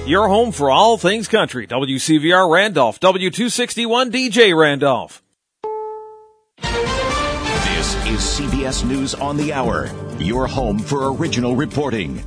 your home for all things country. WCVR Randolph, W261 DJ Randolph. This is CBS News on the Hour, your home for original reporting.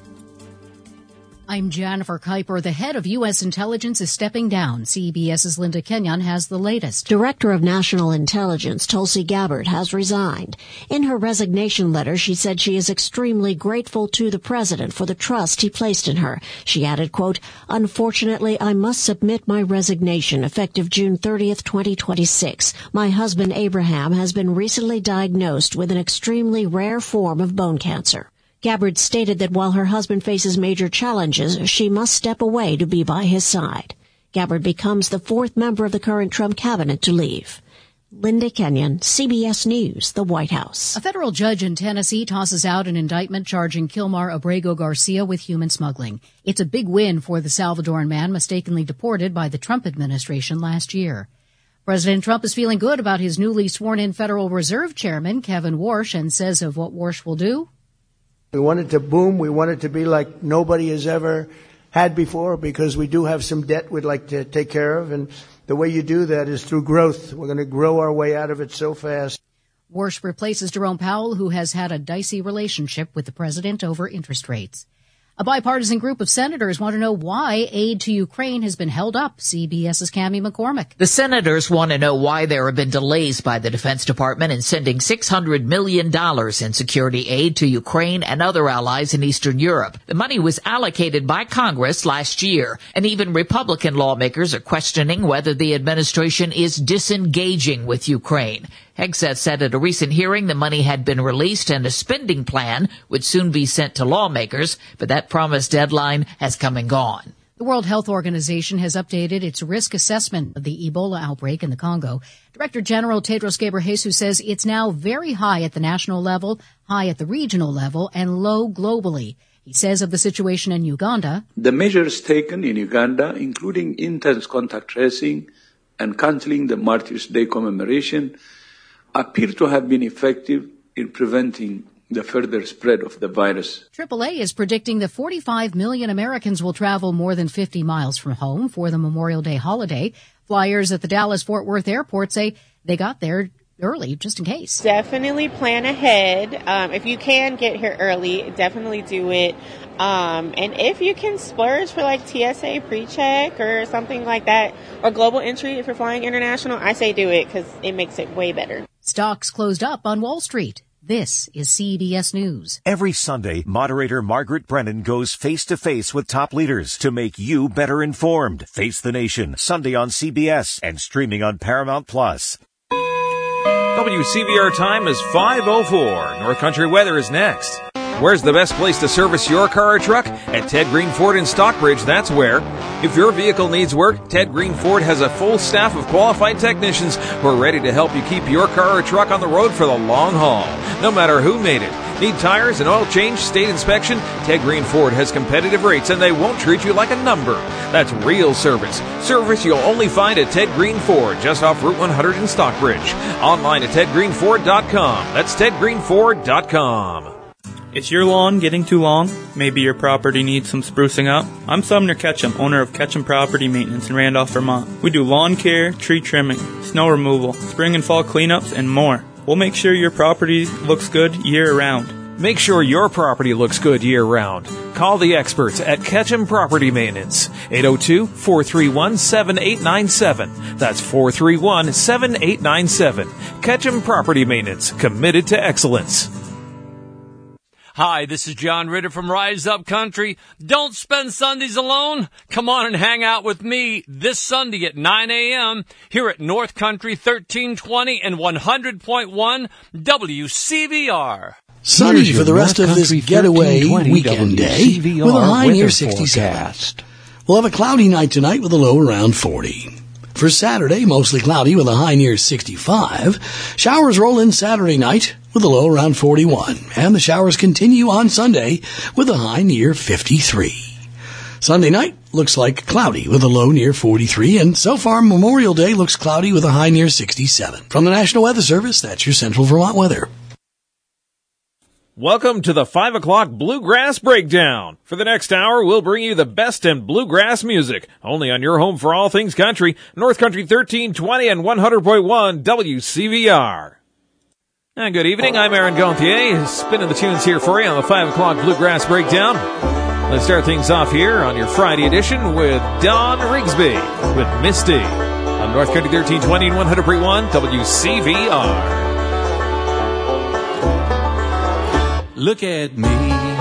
I'm Jennifer Kuiper. The head of U.S. intelligence is stepping down. CBS's Linda Kenyon has the latest. Director of National Intelligence Tulsi Gabbard has resigned. In her resignation letter, she said she is extremely grateful to the president for the trust he placed in her. She added, quote, "Unfortunately, I must submit my resignation effective June 30th, 2026. My husband, Abraham, has been recently diagnosed with an extremely rare form of bone cancer." Gabbard stated that while her husband faces major challenges, she must step away to be by his side. Gabbard becomes the fourth member of the current Trump cabinet to leave. Linda Kenyon, CBS News, the White House. A federal judge in Tennessee tosses out an indictment charging Kilmar Abrego Garcia with human smuggling. It's a big win for the Salvadoran man mistakenly deported by the Trump administration last year. President Trump is feeling good about his newly sworn-in Federal Reserve Chairman, Kevin Warsh, and says of what Warsh will do, "We want it to boom. We want it to be like nobody has ever had before, because we do have some debt we'd like to take care of. And the way you do that is through growth. We're going to grow our way out of it so fast." Warsh replaces Jerome Powell, who has had a dicey relationship with the president over interest rates. A bipartisan group of senators want to know why aid to Ukraine has been held up. CBS's Cammie McCormick. The senators want to know why there have been delays by the Defense Department in sending $600 million in security aid to Ukraine and other allies in Eastern Europe. The money was allocated by Congress last year, and even Republican lawmakers are questioning whether the administration is disengaging with Ukraine. Hegseth said at a recent hearing the money had been released and a spending plan would soon be sent to lawmakers, but that promised deadline has come and gone. The World Health Organization has updated its risk assessment of the Ebola outbreak in the Congo. Director General Tedros Ghebreyesus says it's now very high at the national level, high at the regional level, and low globally. He says of the situation in Uganda, "The measures taken in Uganda, including intense contact tracing and cancelling the Martyrs' Day commemoration, appear to have been effective in preventing the further spread of the virus." AAA is predicting that 45 million Americans will travel more than 50 miles from home for the Memorial Day holiday. Flyers at the Dallas-Fort Worth airport say they got there early just in case. Definitely plan ahead. If you can get here early, definitely do it. And if you can splurge for like TSA pre-check or something like that, or global entry if you're flying international, I say do it because it makes it way better. Stocks closed up on Wall Street. This is CBS News. Every Sunday, moderator Margaret Brennan goes face-to-face with top leaders to make you better informed. Face the Nation, Sunday on CBS and streaming on Paramount+. WCVR time is 5:04. North Country weather is next. Where's the best place to service your car or truck? At Ted Green Ford in Stockbridge, that's where. If your vehicle needs work, Ted Green Ford has a full staff of qualified technicians who are ready to help you keep your car or truck on the road for the long haul, no matter who made it. Need tires, an oil change, state inspection? Ted Green Ford has competitive rates and they won't treat you like a number. That's real service. Service you'll only find at Ted Green Ford, just off Route 100 in Stockbridge. Online at tedgreenford.com. That's tedgreenford.com. Is your lawn getting too long? Maybe your property needs some sprucing up? I'm Sumner Ketchum, owner of Ketchum Property Maintenance in Randolph, Vermont. We do lawn care, tree trimming, snow removal, spring and fall cleanups, and more. We'll make sure your property looks good year-round. Make sure your property looks good year-round. Call the experts at Ketchum Property Maintenance, 802-431-7897. That's 431-7897. Ketchum Property Maintenance, committed to excellence. Hi, this is John Ritter from Rise Up Country. Don't spend Sundays alone. Come on and hang out with me this Sunday at 9 a.m. here at North Country 1320 and 100.1 WCVR. Sunny for the rest of this getaway weekend day with a high near 67. We'll have a cloudy night tonight with a low around 40. For Saturday, mostly cloudy with a high near 65. Showers roll in Saturday night with a low around 41. And the showers continue on Sunday with a high near 53. Sunday night looks like cloudy with a low near 43. And so far, Memorial Day looks cloudy with a high near 67. From the National Weather Service, that's your Central Vermont weather. Welcome to the 5 o'clock Bluegrass Breakdown. For the next hour, we'll bring you the best in bluegrass music. Only on your home for all things country, North Country 1320 and 100.1 WCVR. And good evening, I'm Aaron Gauthier, spinning the tunes here for you on the 5 o'clock Bluegrass Breakdown. Let's start things off here on your Friday edition with Don Rigsby with Misty on North Country 1320 and 100.1 WCVR. Look at me.